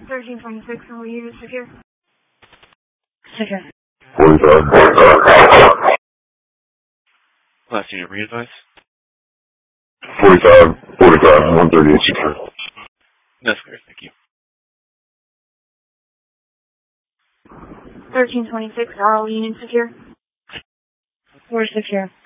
1326, all units secure. Secure. 45. Last unit, re-advise. 45, 138 secure. That's clear, thank you. 1326, all units secure. 4 secure.